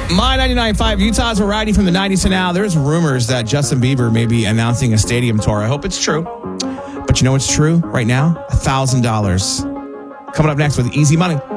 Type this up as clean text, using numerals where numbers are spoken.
My 99.5 Utah's variety from the 90s to now. There's rumors that Justin Bieber may be announcing a stadium tour. I hope it's true. But you know what's true right now? $1,000. Coming up next with Easy Money.